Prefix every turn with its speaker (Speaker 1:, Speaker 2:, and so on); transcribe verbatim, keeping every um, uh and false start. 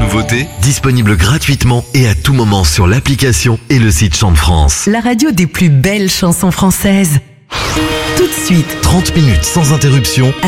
Speaker 1: nouveautés, disponibles gratuitement et à tout moment sur l'application et le site Chante France.
Speaker 2: La radio des plus belles chansons françaises. Tout de suite.
Speaker 1: trente minutes sans interruption